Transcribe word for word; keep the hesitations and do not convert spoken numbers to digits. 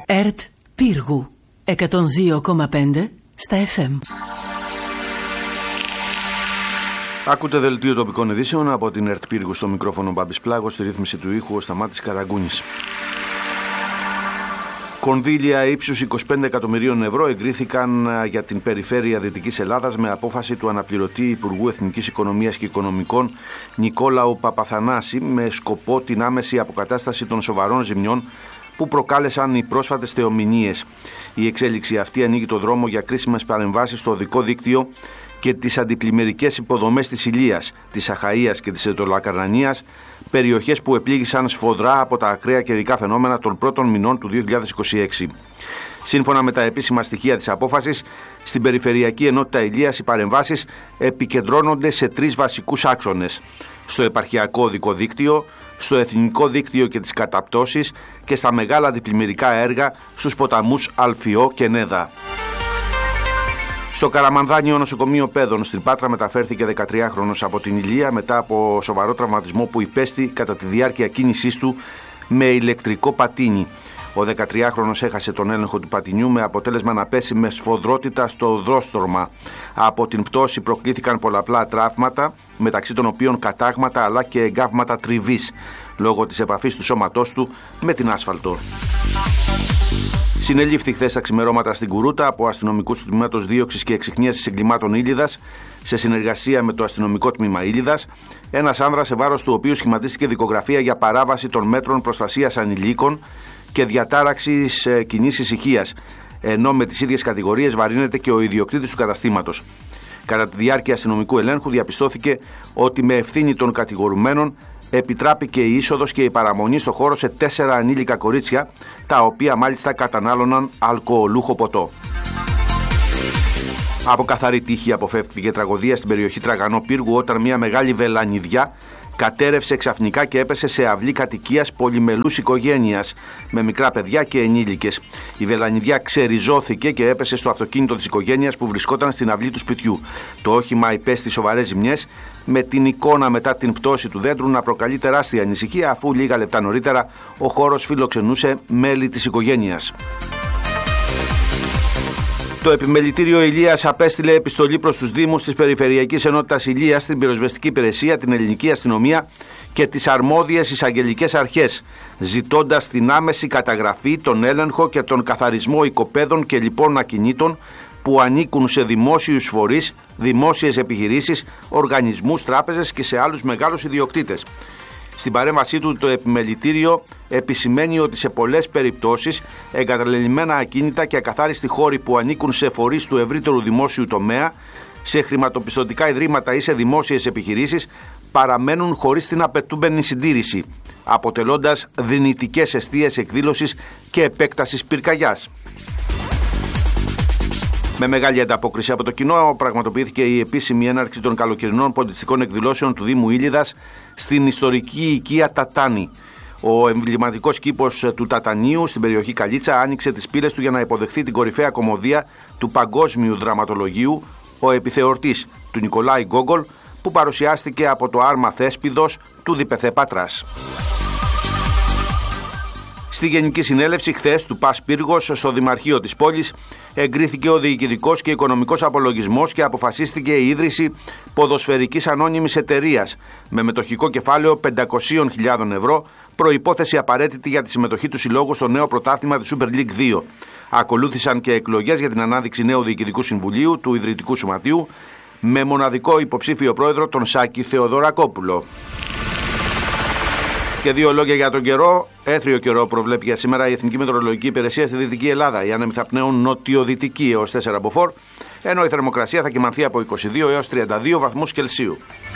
ΕΡΤ Πύργου εκατόν δύο κόμμα πέντε στα εφ εμ. Ακούτε δελτίο τοπικών ειδήσεων από την ΕΡΤ Πύργου, στο μικρόφωνο Μπάμπης Πλάγος, στη ρύθμιση του ήχου ο Σταμάτης Καραγκούνης. Κονδύλια ύψους είκοσι πέντε εκατομμυρίων ευρώ εγκρίθηκαν για την περιφέρεια Δυτικής Ελλάδας με απόφαση του αναπληρωτή Υπουργού Εθνικής Οικονομίας και Οικονομικών Νικόλαου Παπαθανάση, με σκοπό την άμεση αποκατάσταση των σοβαρών ζημιών που προκάλεσαν οι πρόσφατες θεομηνίες. Η εξέλιξη αυτή ανοίγει το δρόμο για κρίσιμες παρεμβάσεις στο οδικό δίκτυο και τις αντιπλημμυρικές υποδομές της Ηλίας, της Αχαΐας και της Ετωλακαρνανίας, περιοχές που επλήγησαν σφοδρά από τα ακραία καιρικά φαινόμενα των πρώτων μηνών του δύο χιλιάδες είκοσι έξι. Σύμφωνα με τα επίσημα στοιχεία της απόφασης, στην Περιφερειακή Ενότητα Ηλίας οι παρεμβάσεις επικεντρώνονται σε τρεις βασικούς άξονες: στο επαρχιακό οδικό δίκτυο, στο εθνικό δίκτυο και τις καταπτώσεις και στα μεγάλα αντιπλημμυρικά έργα στους ποταμούς Αλφιό και Νέδα. Στο Καραμανδάνιο νοσοκομείο Πέδων στην Πάτρα μεταφέρθηκε δεκατριάχρονος από την Ηλία μετά από σοβαρό τραυματισμό που υπέστη κατά τη διάρκεια κίνησής του με ηλεκτρικό πατίνι. Ο δεκατριάχρονος έχασε τον έλεγχο του πατινιού με αποτέλεσμα να πέσει με σφοδρότητα στο οδόστρωμα. Από την πτώση προκλήθηκαν πολλαπλά τραύματα, μεταξύ των οποίων κατάγματα αλλά και εγκάβματα τριβής, λόγω της επαφής του σώματός του με την άσφαλτο. Συνελήφθη χθες τα ξημερώματα στην Κουρούτα από αστυνομικούς του Τμήματος Δίωξης και Εξιχνίασης Εγκλημάτων Ήλιδας, σε συνεργασία με το αστυνομικό τμήμα Ήλιδας, ένας άνδρας σε βάρος του οποίου σχηματίστηκε δικογραφία για παράβαση των μέτρων προστασίας ανηλίκων και διατάραξης ε, κοινής ησυχίας, ενώ με τις ίδιες κατηγορίες βαρύνεται και ο ιδιοκτήτης του καταστήματος. Κατά τη διάρκεια αστυνομικού ελέγχου διαπιστώθηκε ότι με ευθύνη των κατηγορουμένων επιτράπηκε η είσοδος και η παραμονή στο χώρο σε τέσσερα ανήλικα κορίτσια, τα οποία μάλιστα κατανάλωναν αλκοολούχο ποτό. Από καθαρή τύχη αποφεύθηκε τραγωδία στην περιοχή Τραγανό Πύργου, όταν μια μεγάλη βελανιδιά κατέρευσε ξαφνικά και έπεσε σε αυλή κατοικίας πολυμελούς οικογένειας με μικρά παιδιά και ενήλικες. Η βελανιδιά ξεριζώθηκε και έπεσε στο αυτοκίνητο της οικογένειας που βρισκόταν στην αυλή του σπιτιού. Το όχημα υπέστη σοβαρές ζημιές, με την εικόνα μετά την πτώση του δέντρου να προκαλεί τεράστια ανησυχία, αφού λίγα λεπτά νωρίτερα ο χώρος φιλοξενούσε μέλη της οικογένειας. Το Επιμελητήριο Ηλίας απέστειλε επιστολή προς τους Δήμους της Περιφερειακής Ενότητας Ηλίας, την Πυροσβεστική Υπηρεσία, την Ελληνική Αστυνομία και τις αρμόδιες εισαγγελικές αρχές, ζητώντας την άμεση καταγραφή, τον έλεγχο και τον καθαρισμό οικοπαίδων και λοιπών ακινήτων που ανήκουν σε δημόσιους φορείς, δημόσιες επιχειρήσεις, οργανισμούς, τράπεζες και σε άλλους μεγάλους ιδιοκτήτες. Στην παρέμβασή του, το Επιμελητήριο επισημαίνει ότι σε πολλές περιπτώσεις εγκαταλελειμμένα ακίνητα και ακαθάριστοι χώροι που ανήκουν σε φορείς του ευρύτερου δημόσιου τομέα, σε χρηματοπιστωτικά ιδρύματα ή σε δημόσιες επιχειρήσεις παραμένουν χωρίς την απαιτούμενη συντήρηση, αποτελώντας δυνητικές εστίες εκδήλωσης και επέκτασης πυρκαγιάς. Με μεγάλη ανταπόκριση από το κοινό πραγματοποιήθηκε η επίσημη έναρξη των καλοκαιρινών πολιτιστικών εκδηλώσεων του Δήμου Ήλιδας στην ιστορική οικία Τατάνη. Ο εμβληματικός κήπος του Τατανίου στην περιοχή Καλίτσα άνοιξε τις πύλες του για να υποδεχθεί την κορυφαία κωμωδία του παγκόσμιου δραματολογίου, ο επιθεωρτής του Νικολάη Γκόγκολ, που παρουσιάστηκε από το άρμα Θέσπιδος του Διπεθέ Πατράς. Στη Γενική Συνέλευση χθες του ΠΑΣ Πύργος στο Δημαρχείο της πόλης εγκρίθηκε ο διοικητικός και οικονομικός απολογισμός και αποφασίστηκε η ίδρυση ποδοσφαιρικής ανώνυμης εταιρείας με μετοχικό κεφάλαιο πεντακόσιες χιλιάδες ευρώ, προϋπόθεση απαραίτητη για τη συμμετοχή του συλλόγου στο νέο πρωτάθλημα της Super League δύο. Ακολούθησαν και εκλογές για την ανάδειξη νέου Διοικητικού Συμβουλίου του Ιδρυτικού Σωματείου με μοναδικό υποψήφιο πρόεδρο τον Σάκη Θεοδωρακόπουλο. Και δύο λόγια για τον καιρό. Έθριο καιρό προβλέπει για σήμερα η Εθνική Μετεωρολογική Υπηρεσία στη Δυτική Ελλάδα. Οι άνεμοι θα πνέουν νοτιοδυτική έως τέσσερα μποφόρ, ενώ η θερμοκρασία θα κυμανθεί από είκοσι δύο έως τριάντα δύο βαθμούς Κελσίου.